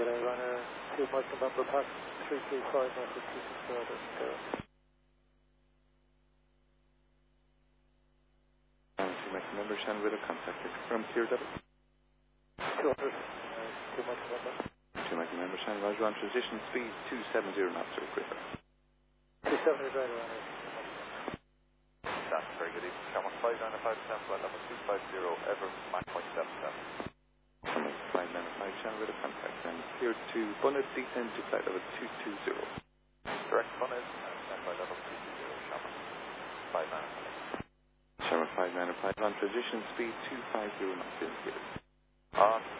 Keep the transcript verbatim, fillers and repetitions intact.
runner two Mike November Pax three three five nine six two six zero. And two Mike November, Shannon with a contact from Clear Double. two hundred, uh, two Mike November. two Mike November, Shannon, Roger on transition speed two seven zero knots to equipment. two seven zero runner. That's very good. Camel five nine five seven, flight level two five zero, ever Mach point seven seven. Camel five nine five, Shannon with a contact and clear to Bunnet, descend to flight level two two zero. Direct Bunnet, and stand by level two two zero, Shamrock five nine five. Shamrock five nine five on transition speed two five zero knots indicated. On